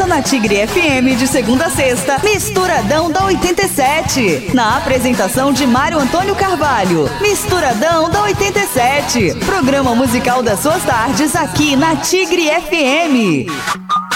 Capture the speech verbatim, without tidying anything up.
na Tigre F M de segunda a sexta, Misturadão da oitenta e sete. Na apresentação de Mário Antônio Carvalho. Misturadão da oitenta e sete. Programa musical das suas tardes aqui na Tigre F M.